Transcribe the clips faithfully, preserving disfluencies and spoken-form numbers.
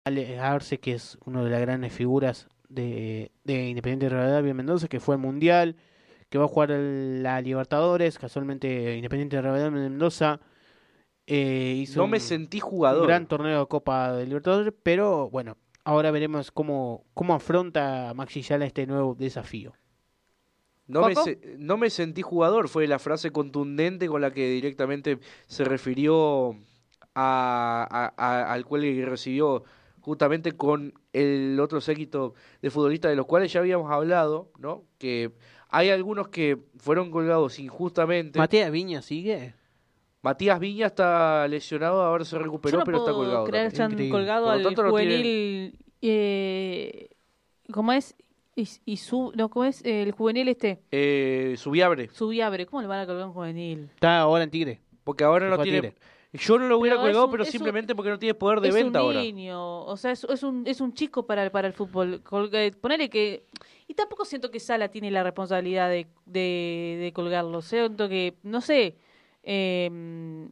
Ale Arce, que es una de las grandes figuras de, de Independiente Rivadavia Mendoza, que fue al Mundial, que va a jugar el- la Libertadores, casualmente Independiente Rivadavia Mendoza eh, hizo No me un, sentí un gran jugador. torneo de Copa de Libertadores, pero bueno, ahora veremos cómo, cómo afronta Maxi Yala este nuevo desafío. No me, ¿Joaco? se- no me sentí jugador, fue la frase contundente con la que directamente se refirió a, a- a- al cual que recibió justamente con el otro séquito de futbolistas de los cuales ya habíamos hablado, ¿no? Que hay algunos que fueron colgados injustamente. ¿Matías Viña sigue? Matías Viña está lesionado, ahora se Yo recuperó, no pero está puedo colgado creer también. que hayan Increíble. colgado Por lo al tanto no tiene... juvenil. Eh, ¿Cómo es? Y, y su, no, ¿cómo es? El juvenil este. Eh, Subiabre, Subiabre. ¿Cómo le van a colgar a un juvenil? Está ahora en Tigre. porque ahora Se no fue a tiene... Tigre. Yo no lo hubiera Pero es colgado, un, pero es un, simplemente porque no tiene poder de es un venta ahora. niño. O sea, es, es un, es un chico para, el- para el fútbol. Colga- Ponele que. Y tampoco siento que Sala tiene la responsabilidad de, de, de colgarlo. Siento que, no sé. eh,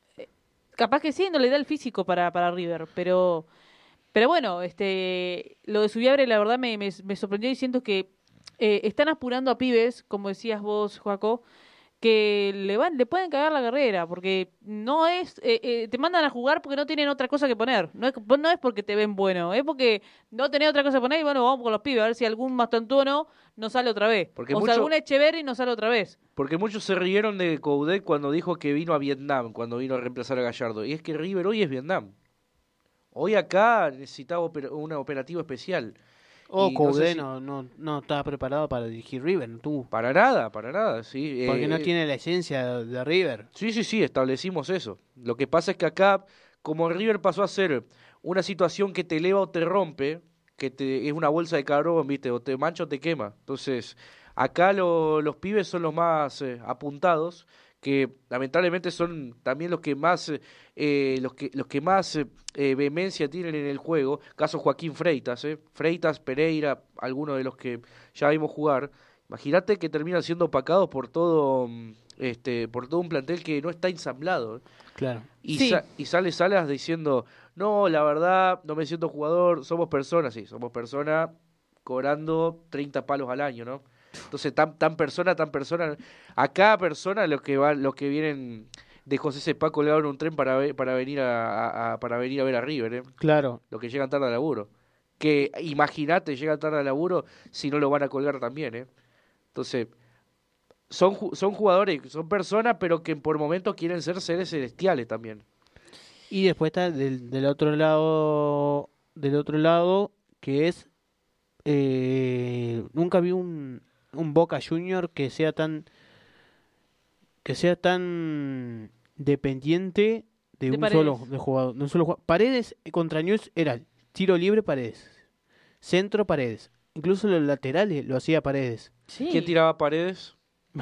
Capaz que sí, no le da el físico para, para River, pero pero bueno, este lo de Subiabre la verdad me, me, me sorprendió y siento que eh, están apurando a pibes, como decías vos, Joaco, que le van le pueden cagar la carrera, porque no es eh, eh, te mandan a jugar porque no tienen otra cosa que poner. No es, no es porque te ven bueno, es porque no tenés otra cosa que poner y bueno, vamos con los pibes a ver si algún Mastantuono nos sale otra vez. Porque O sea, mucho, algún Echeverry nos sale otra vez. porque muchos se rieron de Coudet cuando dijo que vino a Vietnam, cuando vino a reemplazar a Gallardo. Y es que River hoy es Vietnam. Hoy acá necesitaba oper- una operativa especial. O Y no sé Coudet si... no, no, no estaba preparado para dirigir River, no tuvo. Para nada, para nada, sí. Porque no Eh, tiene la esencia de, de River. sí, sí, sí, establecimos eso. Lo que pasa es que acá, como River pasó a ser una situación que te eleva o te rompe, que te, es una bolsa de carbón, ¿viste? O te mancha o te quema. Entonces, acá lo- los pibes son los más eh, apuntados, que lamentablemente son también los que más, eh, eh, los que, los que más eh, eh, vehemencia tienen en el juego. Caso Joaquín Freitas, ¿eh? Freitas, Pereira, algunos de los que ya vimos jugar. Imagínate que terminan siendo opacados por todo, mm, este, por todo un plantel que no está ensamblado. ¿Eh? Claro. Y, Sí. sa- y sale Salas diciendo, no, la verdad, no me siento jugador, somos personas, sí, somos personas cobrando treinta palos al año, ¿no? Entonces, tan, tan persona, tan persona, a cada persona los que van, los que vienen de José Cepá colgaron en un tren para ver- para venir a, a- a- para venir a ver a River, ¿eh? Claro. Los que llegan tarde al laburo. Que imagínate, llegan tarde al laburo si no lo van a colgar también, ¿eh? Entonces, son, ju- son jugadores, son personas, pero que por momentos quieren ser seres celestiales también. Y después está del, del otro lado, del otro lado, que es, eh, nunca vi un, un Boca Junior que sea tan, que sea tan dependiente de De un solo Paredes. de jugador, de un solo jugador. Paredes eh, contra News era tiro libre Paredes, centro Paredes, incluso los laterales lo hacía Paredes. ¿Quién tiraba paredes?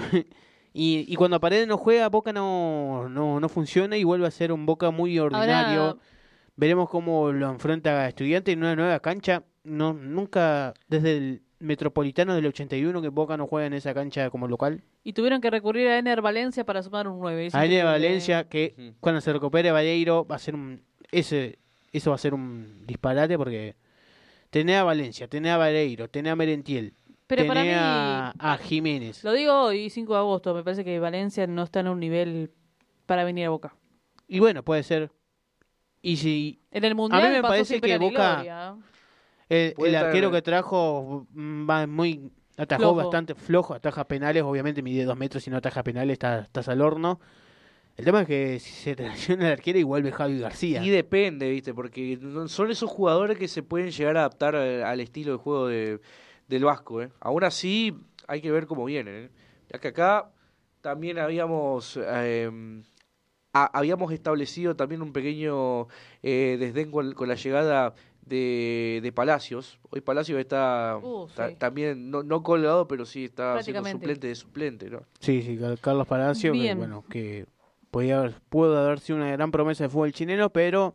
Y, y cuando Paredes no juega, Boca no, no, no funciona y vuelve a ser un Boca muy ordinario. Ahora, Veremos cómo lo enfrenta a Estudiantes en una nueva cancha. No, nunca, desde el Metropolitano del ochenta y uno, que Boca no juega en esa cancha como local. y tuvieron que recurrir a Ener Valencia para sumar un nueve. Es A Ener increíble. Valencia, que Ujú. cuando se recupere Valleiro, va a ser un. Ese, eso va a ser un disparate porque tenés a Valencia, tenés a Valleiro, tenés a Merentiel, Pero para tenés mí, a, a Jiménez. lo digo hoy, cinco de agosto, me parece que Valencia no está en un nivel para venir a Boca. Y bueno, puede ser. Y si En el Mundial me pasó parece sin que pena ni Boca- gloria. el, Puede el estar- arquero que trajo mm, va muy. Atajó Flojo. bastante flojo, ataja penales, obviamente mide dos metros y no ataja penales, está- estás al horno. El tema es que si se traiciona el arquero y vuelve Javi García. Y depende, ¿viste? Porque no- son esos jugadores que se pueden llegar a adaptar al, al estilo de juego de, del Vasco, ¿eh? Aún así, hay que ver cómo vienen, ¿eh? Ya que acá también habíamos eh, a- habíamos establecido también un pequeño eh, desdén con, con la llegada de, de Palacios. Hoy Palacios está Uh, ta- sí. también, no, no colgado, pero sí está siendo Prácticamente. suplente de suplente, ¿no? Sí, sí, Car- Carlos Palacio, que, Bien. bueno, que podía haber, pudo haber sido una gran promesa de fútbol chileno, pero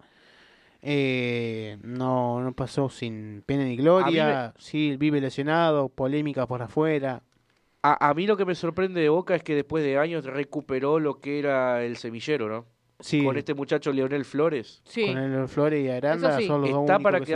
eh, no, no pasó sin pena ni gloria. Sí, vive lesionado, polémica por afuera. A, a mí lo que me sorprende de Boca es que después de años recuperó lo que era el semillero, ¿no? Sí, con este muchacho Leonel Flores. Sí. con el Flores y Aranda Eso sí. son los dos Está únicos para que que se